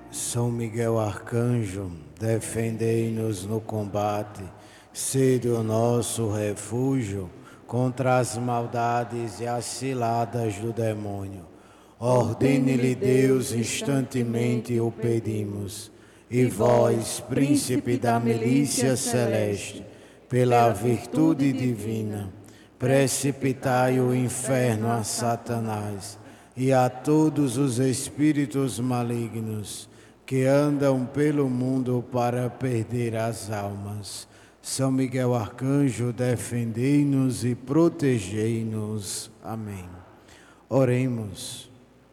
São Miguel Arcanjo, defendei-nos no combate, sede o nosso refúgio contra as maldades e as ciladas do demônio. Ordene-lhe Deus, instantemente o pedimos. E vós, príncipe da milícia celeste, pela virtude divina, precipitai o inferno a Satanás e a todos os espíritos malignos que andam pelo mundo para perder as almas. São Miguel Arcanjo, defendei-nos e protegei-nos. Amém. Oremos.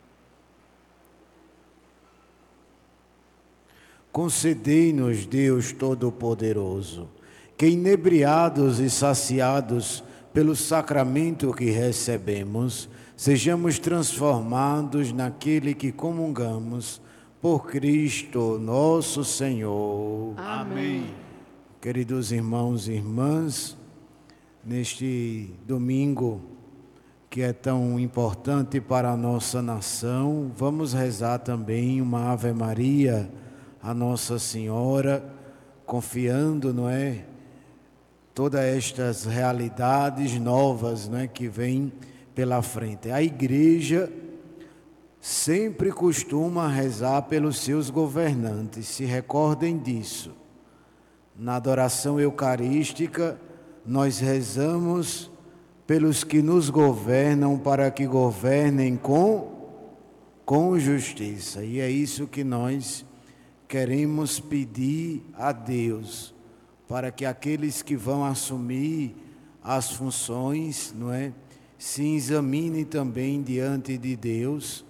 Concedei-nos, Deus Todo-Poderoso, que inebriados e saciados pelo sacramento que recebemos, sejamos transformados naquele que comungamos, por Cristo nosso Senhor. Amém. Queridos irmãos e irmãs, neste domingo que é tão importante para a nossa nação, vamos rezar também uma Ave Maria a Nossa Senhora, confiando, não é, todas estas realidades novas, não é, que vêm pela frente. A Igreja sempre costuma rezar pelos seus governantes, se recordem disso. Na adoração eucarística, nós rezamos pelos que nos governam, para que governem com justiça. E é isso que nós queremos pedir a Deus, para que aqueles que vão assumir as funções, não é, se examinem também diante de Deus,